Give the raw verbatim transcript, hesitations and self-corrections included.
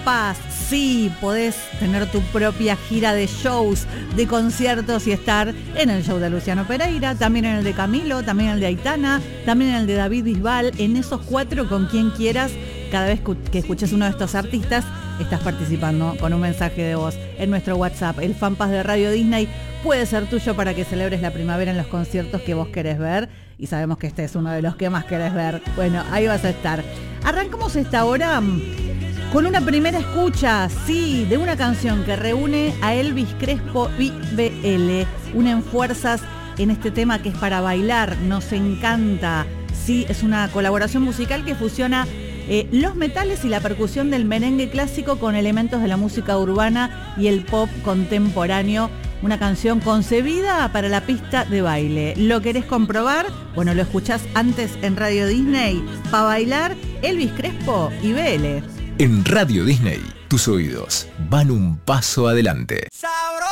Paz. Sí, podés tener tu propia gira de shows, de conciertos y estar en el show de Luciano Pereira, también en el de Camilo, también en el de Aitana, también en el de David Bisbal, en esos cuatro con quien quieras. Cada vez que escuches uno de estos artistas, estás participando con un mensaje de voz en nuestro WhatsApp. El FanPass de Radio Disney puede ser tuyo para que celebres la primavera en los conciertos que vos querés ver. Y sabemos que este es uno de los que más querés ver. Bueno, ahí vas a estar. Arrancamos esta hora con una primera escucha, sí, de una canción que reúne a Elvis Crespo y B L. Unen fuerzas en este tema que es para bailar, nos encanta. Sí, es una colaboración musical que fusiona Eh, los metales y la percusión del merengue clásico con elementos de la música urbana y el pop contemporáneo. Una canción concebida para la pista de baile. ¿Lo querés comprobar? Bueno, lo escuchás antes en Radio Disney. Para bailar, Elvis Crespo y B L. En Radio Disney, tus oídos van un paso adelante.